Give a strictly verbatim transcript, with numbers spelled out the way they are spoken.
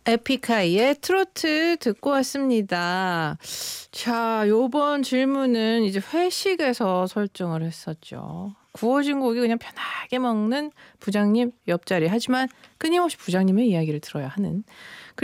에픽하이의 트로트 듣고 왔습니다. 자, 요번 질문은 이제 회식에서 설정을 했었죠. 구워진 고기 그냥 편하게 먹는 부장님 옆자리. 하지만 끊임없이 부장님의 이야기를 들어야 하는.